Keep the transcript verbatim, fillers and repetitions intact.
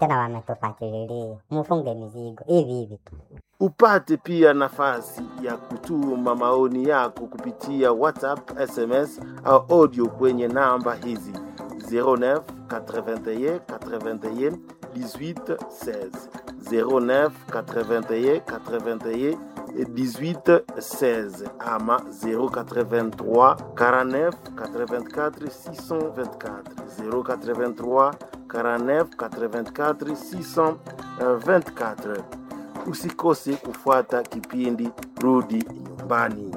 tena wametufuatilia, mfunge mizigo hivi hivi tu. Upate pia nafasi ya kutuma maoni yako kupitia WhatsApp, S M S au audio kwenye namba hizi zero neuf quatre-vingt-un quatre-vingt-un dix-huit seize zero neuf quatre-vingt-un quatre-vingt-un dix-huit seize ama zero quatre-vingt-trois quarante-neuf quatre-vingt-quatre six cent vingt-quatre zero quatre-vingt-trois quarante-neuf quatre-vingt-quatre six cent vingt-quatre. Usikose kufuata kipindi Rudi Nyumbani.